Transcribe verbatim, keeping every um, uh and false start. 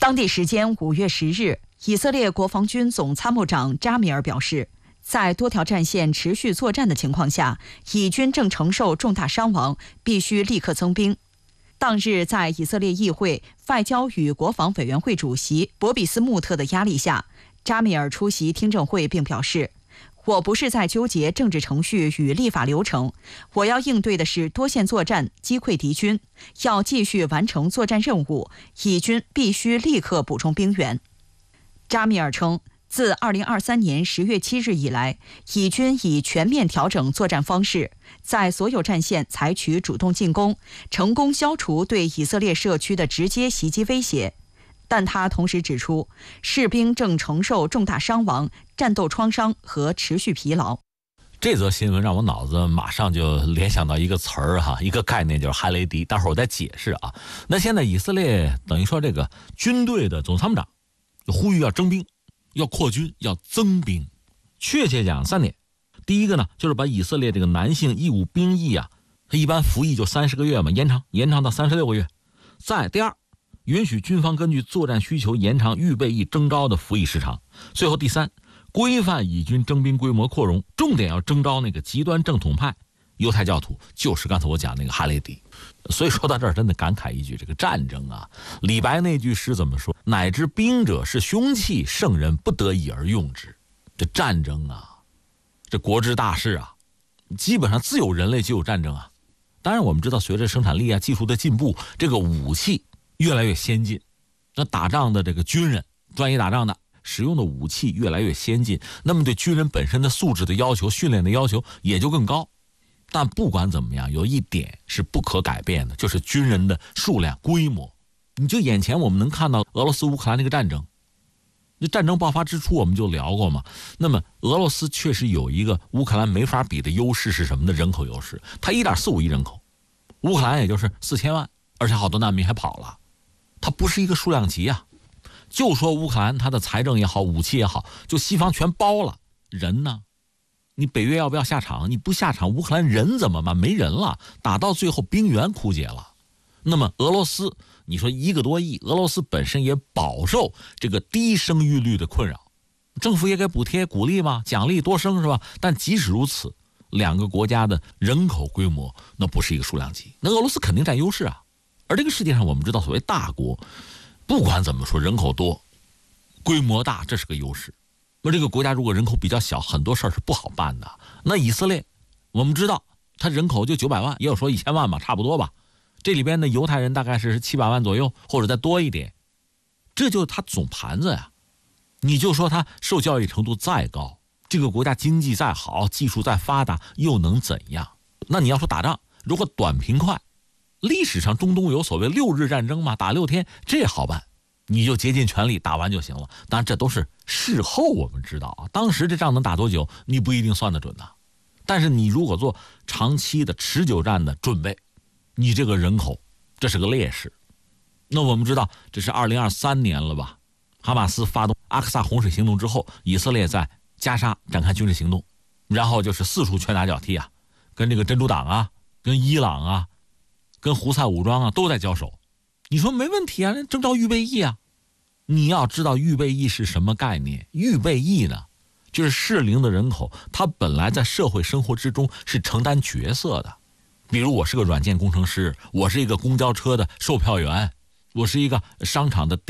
当地时间五月十日，以色列国防军总参谋长扎米尔表示，在多条战线持续作战的情况下，以军正承受重大伤亡，必须立刻增兵。当日，在以色列议会外交与国防委员会主席博比斯穆特的压力下，扎米尔出席听证会并表示，我不是在纠结政治程序与立法流程，我要应对的是多线作战，击溃敌军，要继续完成作战任务，以军必须立刻补充兵员。扎米尔称，自二零二三年十月七日以来，以军已全面调整作战方式，在所有战线采取主动进攻，成功消除对以色列社区的直接袭击威胁。但他同时指出，士兵正承受重大伤亡、战斗创伤和持续疲劳。 这则新闻让我脑子马上就联想到一个词儿哈，一个概念，就是哈雷迪。待会儿我再解释啊。那现在以色列等于说这个军队的总参谋长呼吁要征兵，要扩军，要增兵。确切讲三点。第一个呢，就是把以色列这个男性义务兵役啊，他一般服役就三十个月嘛，延长延长到三十六个月。再第二，允许军方根据作战需求延长预备役征召的服役时长。最后第三，规范以军征兵规模扩容，重点要征召那个极端正统派犹太教徒，就是刚才我讲那个哈雷迪。所以说到这儿真的感慨一句，这个战争啊，李白那句诗怎么说？乃知兵者是凶器，圣人不得已而用之。这战争啊，这国之大事啊，基本上自有人类就有战争啊。当然我们知道，随着生产力啊、技术的进步，这个武器越来越先进，那打仗的这个军人，专业打仗的使用的武器越来越先进，那么对军人本身的素质的要求、训练的要求也就更高。但不管怎么样，有一点是不可改变的，就是军人的数量、规模。你就眼前我们能看到俄罗斯乌克兰这个战争，那战争爆发之初我们就聊过嘛。那么俄罗斯确实有一个乌克兰没法比的优势，是什么呢？人口优势。它 一点四五亿人口，乌克兰也就是四千万，而且好多难民还跑了。它不是一个数量级啊。就说乌克兰它的财政也好，武器也好，就西方全包了。人呢？你北约要不要下场？你不下场，乌克兰人怎么办？没人了，打到最后兵源枯竭了。那么俄罗斯，你说一个多亿，俄罗斯本身也饱受这个低生育率的困扰，政府也给补贴鼓励嘛，奖励多生是吧？但即使如此，两个国家的人口规模那不是一个数量级，那俄罗斯肯定占优势啊。而这个世界上我们知道，所谓大国，不管怎么说，人口多、规模大，这是个优势。那这个国家如果人口比较小，很多事儿是不好办的。那以色列，我们知道它人口就九百万，也有说一千万吧，差不多吧。这里边的犹太人大概是七百万左右，或者再多一点。这就是它总盘子呀。你就说它受教育程度再高，这个国家经济再好，技术再发达，又能怎样？那你要说打仗，如果短平快，历史上中东有所谓六日战争嘛，打六天，这好办，你就竭尽全力打完就行了。当然这都是事后我们知道啊，当时这仗能打多久你不一定算得准的。但是你如果做长期的持久战的准备，你这个人口这是个劣势。那我们知道这是二零二三年了吧，哈马斯发动阿克萨洪水行动之后，以色列在加沙展开军事行动，然后就是四处拳打脚踢啊，跟这个真主党啊，跟伊朗啊，跟胡塞武装啊都在交手。你说没问题啊，征召预备役啊。你要知道预备役是什么概念？预备役呢，就是适龄的人口，他本来在社会生活之中是承担角色的。比如我是个软件工程师，我是一个公交车的售票员，我是一个商场的